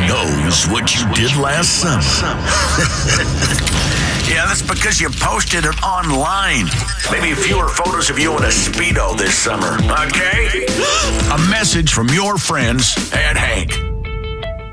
knows what you did last summer. Yeah, that's because you posted it online. Maybe fewer photos of you in a Speedo this summer, okay? A message from your friends and Hank.